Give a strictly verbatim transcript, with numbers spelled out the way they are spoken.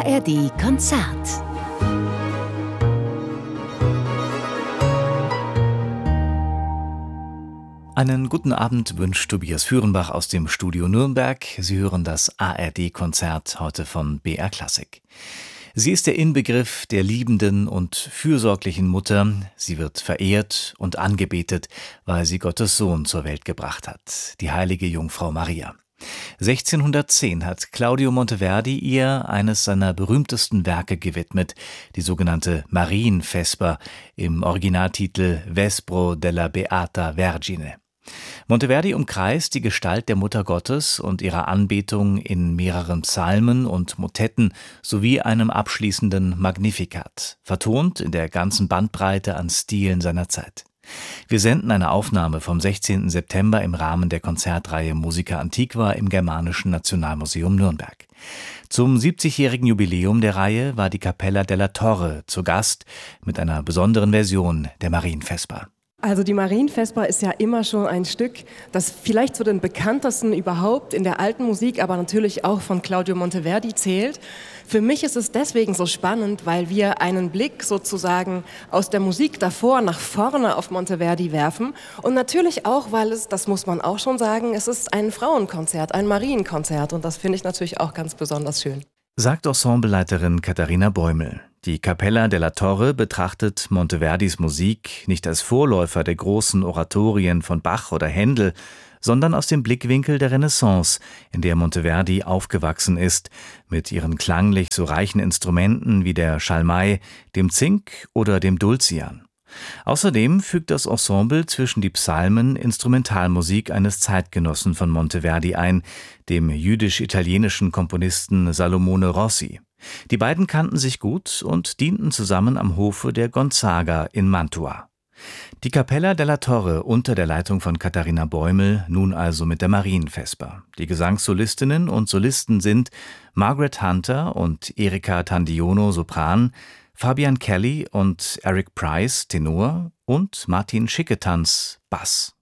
A R D Konzert. Einen guten Abend wünscht Tobias Führenbach aus dem Studio Nürnberg. Sie hören das A R D-Konzert heute von B R Classic. Sie ist der Inbegriff der liebenden und fürsorglichen Mutter. Sie wird verehrt und angebetet, weil sie Gottes Sohn zur Welt gebracht hat, die heilige Jungfrau Maria. sechzehnhundertzehn hat Claudio Monteverdi ihr eines seiner berühmtesten Werke gewidmet, die sogenannte Marienvesper, im Originaltitel Vespro della Beata Vergine. Monteverdi umkreist die Gestalt der Mutter Gottes und ihrer Anbetung in mehreren Psalmen und Motetten sowie einem abschließenden Magnificat, vertont in der ganzen Bandbreite an Stilen seiner Zeit. Wir senden eine Aufnahme vom sechzehnten September im Rahmen der Konzertreihe Musica Antiqua im Germanischen Nationalmuseum Nürnberg. Zum siebzigjährigen Jubiläum der Reihe war die Cappella della Torre zu Gast mit einer besonderen Version der Marienvesper. Also die Marienvesper ist ja immer schon ein Stück, das vielleicht zu den bekanntesten überhaupt in der alten Musik, aber natürlich auch von Claudio Monteverdi zählt. Für mich ist es deswegen so spannend, weil wir einen Blick sozusagen aus der Musik davor nach vorne auf Monteverdi werfen und natürlich auch, weil es, das muss man auch schon sagen, es ist ein Frauenkonzert, ein Marienkonzert und das finde ich natürlich auch ganz besonders schön. Sagt Ensembleleiterin Katharina Bäumel. Die Cappella della Torre betrachtet Monteverdis Musik nicht als Vorläufer der großen Oratorien von Bach oder Händel, sondern aus dem Blickwinkel der Renaissance, in der Monteverdi aufgewachsen ist, mit ihren klanglich so reichen Instrumenten wie der Schalmei, dem Zink oder dem Dulcian. Außerdem fügt das Ensemble zwischen die Psalmen Instrumentalmusik eines Zeitgenossen von Monteverdi ein, dem jüdisch-italienischen Komponisten Salomone Rossi. Die beiden kannten sich gut und dienten zusammen am Hofe der Gonzaga in Mantua. Die Cappella della Torre unter der Leitung von Katharina Bäumel, nun also mit der Marienvesper. Die Gesangssolistinnen und Solisten sind Margaret Hunter und Erika Tandiono, Sopran, Fabian Kelly und Eric Price, Tenor und Martin Schicketanz, Bass.